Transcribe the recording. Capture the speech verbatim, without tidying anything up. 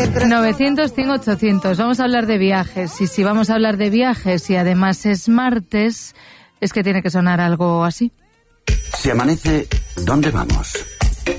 novecientos, cien, ochocientos. Vamos a hablar de viajes. Y si vamos a hablar de viajes y además es martes, es que tiene que sonar algo así. Si amanece, ¿dónde vamos?